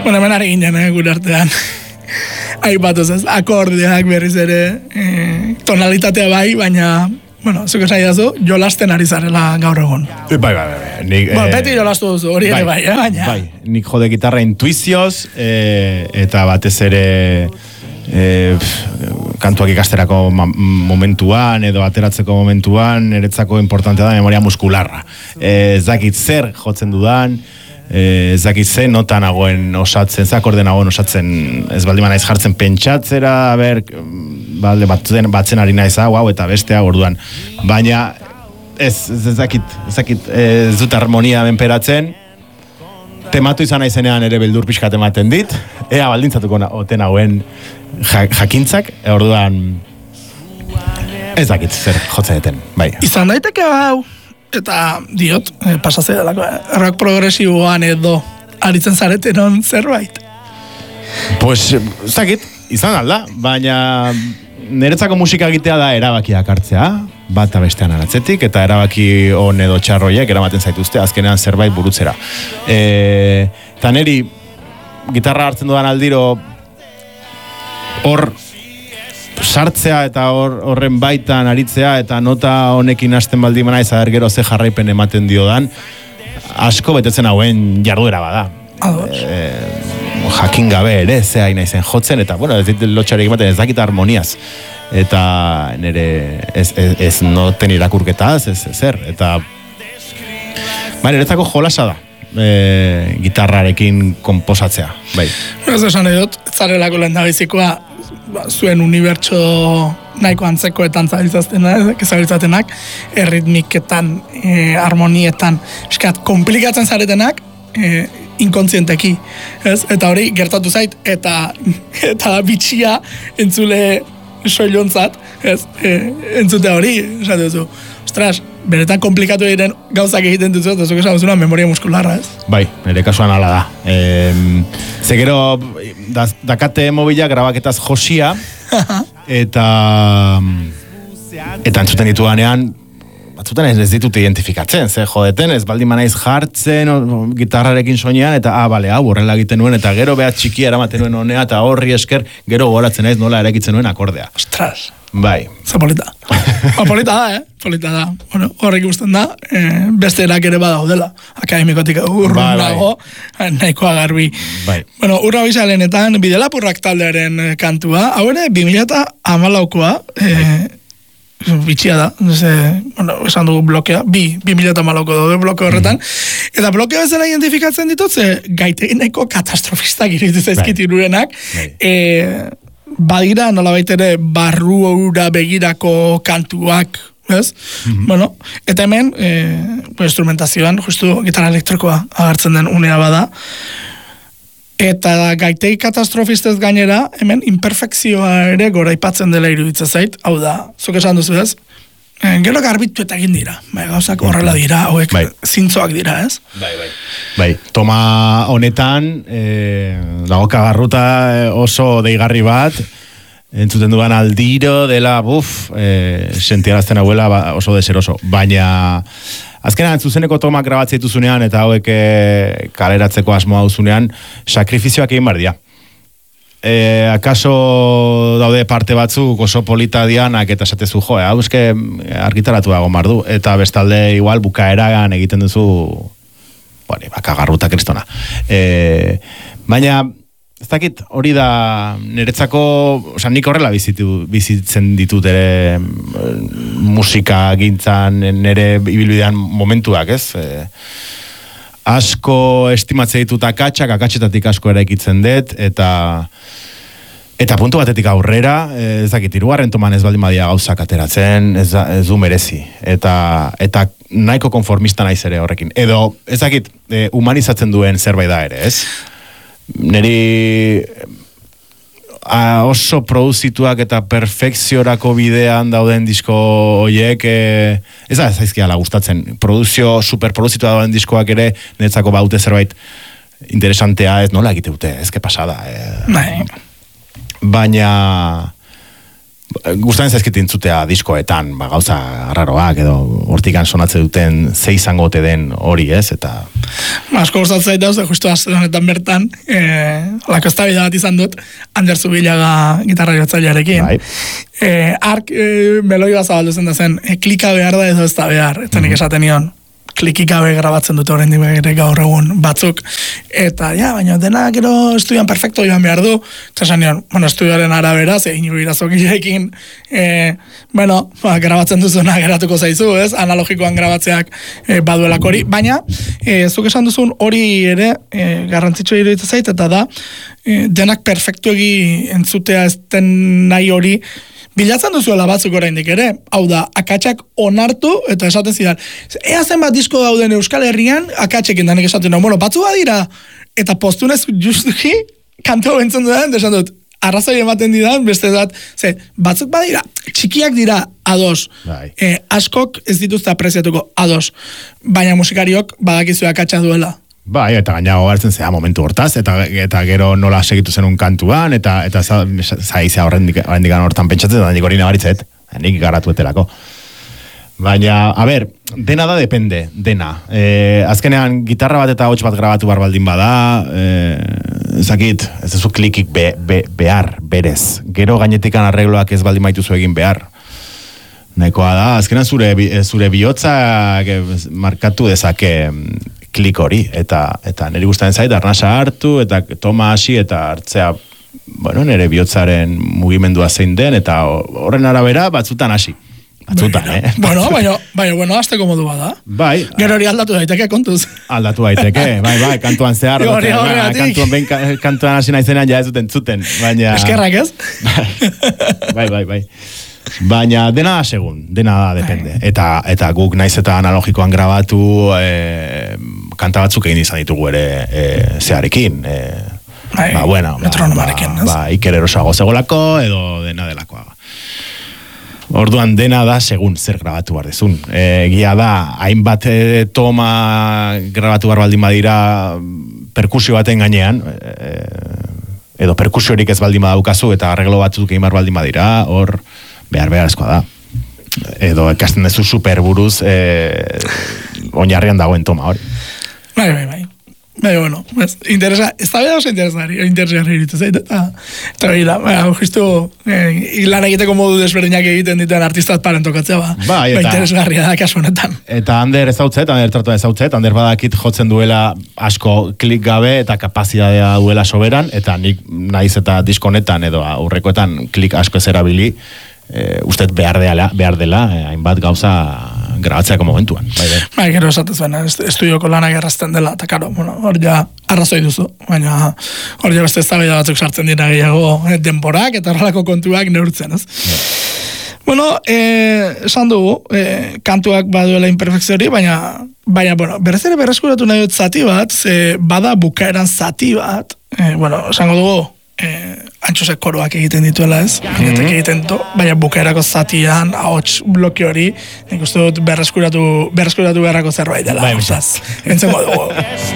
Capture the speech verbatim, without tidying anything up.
Bueno, hemen ari ginen, eh, gure artean. Aipatuz ez, akordeak berriz ere, eh, tonalitatea bai, baina, bueno, zuke saiazu, jolasten ari zarela gaur egun. Bai, bai, bai. Nik, bueno, eh, beti jolastu duzu, hori ere bai, eh, baina. Bai, nik jode gitarra intuizioz, eh, eta batez ere eh, kantuak ikasterako momentuan, edo ateratzeko momentuan, niretzako importantea da memoria muskularra. Eh, ez dakit zer jotzen dudan, ez dakit ze nota nagoen osatzen, ze akorde nagoen osatzen, ez baldima naiz jartzen pentsatzera, ber, balde, batzen, batzen ari naiz hau, hau, eta bestea orduan. Baina, ez, ez, ez dakit, ez dakit, ez dut harmonia benperatzen, tematu izan naizenean ere beldur pixkat ematen dit, ea baldintzatuko oten hauen jakintzak, orduan, ez dakit, zer jotzen eten, bai. Izan daiteke hau, eta diot, eh, pasazea delako, eh, rock progresiboan edo aritzen zareten on zerbait? Pues, zakit, izan alda, baina niretzako musika egitea da erabakiak hartzea, bat bestean aratzetik, eta erabaki on edo txarroiek eramaten zaituzte, azkenean zerbait burutzera. E, eta neri, gitarra hartzen dudan aldiro, hor, sartzea eta hor, horren baitan aritzea eta nota honekin hasten baldin naiz aher gero ze jarraipen ematen diodan, asko betetzen hauen jarduera bada. E, jakin gabe ere, ze hain naizen jotzen, eta bueno, ez dit lotxarik ematen ez dakit harmoniaz. Eta nire ez, ez, ez noten irakurketaz, ez zer, eta baina niretzako jolasa da. E, gitarrarekin konposatzea, bai. Ez esan edot, zarelako lehen da bizikoa, ba, zuen unibertso nahiko antzekoetan zabiltzatenak, erritmiketan, e, harmonietan, eskat, komplikatzen zaretenak, e, inkontzienteki, ez? Eta hori gertatu zait, eta eta bitxia entzule soilontzat, ez? E, entzute hori, esate duzu, ostras, beretan komplikatu egiten gauzak egiten duzu, eta zuk esan duzuna memoria muskularra, ez? Bai, nire kasuan ala da. E, ze gero, da, dakate mobila grabaketaz josia, eta eta entzuten ditudanean, batzutan ez ditut identifikatzen, ze jodeten, ez baldin manaiz jartzen o, gitarrarekin soinean, eta ah, bale, hau, horrela egiten nuen, eta gero behat txikia eramaten nuen honea, eta horri esker, gero goratzen naiz nola erakitzen nuen akordea. Ostras! Bai. Za polita. Ba, polita da, eh? Polita da. Bueno, horrek ikusten da, eh, beste erak ere badaudela. Akademikotik urrun bai, dago, bai. nahikoa garbi. Bai. Bueno, urra bizalenetan, Bidelapurrak taldearen kantua, hau ere, bi mila hamalaukoa, eh, bitxia da, ze, bueno, esan dugu blokea, bi, bi mila hamalauko daude bloke horretan, mm-hmm. Eta blokea bezala identifikatzen ditut, ze gaiteineko katastrofistak iritu zaizkit irurenak, bai. eh, badira, nolabait ere, barru ura begirako kantuak, ez? Mm-hmm. Bueno, eta hemen, eh, instrumentazioan, justu gitarra elektrikoa agertzen den unea bada, eta gaitei katastrofistez gainera, hemen imperfekzioa ere goraipatzen dela iruditzen zait, hau da, zuk esan duzu ez? E, gero garbitu eta egin dira, bai, gauzak horrela dira, hauek bai. Zintzoak dira, ez? Bai, bai. Bai, toma honetan, e, dago kagarruta oso deigarri bat, entzuten duan aldiro dela, buf, e, sentiarazten hauela ba, oso deseroso, baina azkenan zuzeneko tomak grabatzea dituzunean eta hauek e, kaleratzeko asmoa duzunean, sakrifizioak egin bardia. E, akaso daude parte batzuk oso polita dianak eta esatezu jo, hau eske argitaratu dago mardu, eta bestalde igual bukaeran egiten duzu bueno, bakagarruta kristona. E, baina ez dakit, hori da niretzako, oza, nik horrela bizitu, bizitzen ditut ere musika gintzan nire ibilbidean momentuak, ez? E, asko estimatzea ditut akatsak, akatsetatik asko eraikitzen dut, eta eta puntu batetik aurrera, ez dakit, hirugarren toman ez baldin badia gauzak ateratzen, ez, ez du merezi, eta, eta nahiko konformista naiz ere horrekin. Edo, ez dakit, e, humanizatzen duen zerbait da ere, ez? Neri a, oso produzituak eta perfekziorako bidean dauden disko hoiek e, ez da zaizkiala gustatzen, produzio superproduzitua dauden diskoak ere netzako baute zerbait interesantea, ez nola egite dute, ez que pasada e, Bai. Baina gustatzen zaizkit intzutea diskoetan, ba, gauza arraroak edo hortikan sonatze duten ze izango ote den hori, ez, eta... Asko gustatzen zait dauz, justu azte honetan bertan, eh, lako eztabaida bat izan dut, Ander Zubillaga gitarra jotzailearekin. Bai. Eh, ark eh, melodioa zabaldu zen da zen, eh, klika behar da edo ez da behar, eta nik esaten nion, klikik gabe grabatzen dute horrein ere gaur egun batzuk, eta ja, baina dena gero estudian perfecto joan behar du, eta esan nion, bueno, estudioaren arabera, ze inu irazokileekin, e, bueno, ba, grabatzen duzuna geratuko zaizu, ez, analogikoan grabatzeak e, baduelak hori, baina, e, zuk esan duzun hori ere, e, garrantzitsua iruditzen zait, eta da, e, denak perfektuegi entzutea ez den nahi hori, bilatzen duzuela batzuk oraindik ere, hau da, akatsak onartu, eta esaten zidan, ea zenbat disko dauden Euskal Herrian, akatsekin danik esaten, no, bueno, batzu badira, eta postunez justuki, kanto bentzen duen, esan dut, arrazoi ematen didan, beste dat, ze, batzuk badira, txikiak dira, ados, e, askok ez dituzte apreziatuko, ados, baina musikariok badakizu akatsa duela. Bai, eta gaina gogartzen zea momentu hortaz, eta eta gero nola segitu zenun kantuan, eta eta zaizea horrendik hortan pentsatzen, eta nik hori nabaritzet, nik garatu etelako. Baina, a ber, dena da depende, dena. E, azkenean, gitarra bat eta hots bat grabatu bar baldin bada, e, ezakit, ez duzu klikik be, be, behar, berez. Gero gainetikan arregloak ez baldin maituzu egin behar. Nahikoa da, azkenean zure, zure bihotza markatu dezake klik hori, eta eta niri gustatzen zait arnasa hartu, eta toma hasi, eta hartzea, bueno, nire bihotzaren mugimendua zein den, eta horren arabera batzutan hasi. Batzutan, bueno, eh? Bueno, baina, baina, bueno, azteko modu bada. Bai. Gero hori aldatu daiteke, kontuz. Aldatu daiteke, bai, bai, kantuan zehar. Hori, hori, hori. Kantuan, ben, kantuan hasi naizenean ja ez duten zuten, baina... Eskerrak ez? Bai, bai, bai. Baina dena da segun, dena da depende. Eta, eta guk naiz eta analogikoan grabatu, e, kanta batzuk egin izan ditugu ere e, zearekin. E, Ai, ba, bueno, metronomarekin, ba, ba, Iker erosago zegolako, edo dena delakoa. Orduan dena da segun zer grabatu behar dezun. E, Egia da, hainbat e, toma grabatu behar baldin badira perkusio baten gainean, e, edo perkusiorik ez baldin badaukazu, eta arreglo batzuk egin behar baldin badira, hor behar beharrezkoa da. Edo ekasten dezu superburuz e, oinarrian dagoen toma hori. Bai, bai, bai. Bai, bueno, ez, interesa, ez da bera oso interesari, interesari iritu zait, eta, eta behira, bai, justu, eh, lan egiteko modu desberdinak egiten dituen artistat paren tokatzea, ba, bai, eta, ba interesgarria da kasu honetan. Eta Ander ezautzet, Ander tratua ezautzet, Ander badakit jotzen duela asko klik gabe eta kapazitatea duela soberan, eta nik naiz eta diskonetan edo aurrekoetan klik asko ez erabili, e, usted behar dela, behar dela e, hainbat gauza grabatzeako momentuan. Bai, bai. Bai, gero esatez baina, estudioko lanak errazten dela, eta karo, bueno, hor ja arrazoi duzu, baina hor ja beste eztabaida batzuk sartzen dira gehiago denborak eta horrelako kontuak neurtzen, ez? Ja. Bueno, eh, esan dugu, eh, kantuak baduela imperfekzio hori, baina, baina, bueno, berez ere berreskuratu nahi dut zati bat, ze bada bukaeran zati bat, eh, bueno, esango dugu, eh, antxosek koroak egiten dituela ez, mm-hmm. egiten du, baina bukaerako zatian, ahots bloke hori, nik uste dut berreskuratu, berreskuratu beharrako zerbait dela. Bai, entzengo dugu.